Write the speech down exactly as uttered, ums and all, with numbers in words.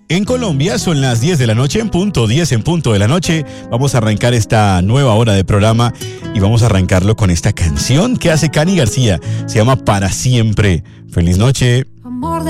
En Colombia son las diez de la noche en punto, diez en punto de la noche. Vamos a arrancar esta nueva hora de programa y vamos a arrancarlo con esta canción que hace Cani García. Se llama Para Siempre. Feliz noche.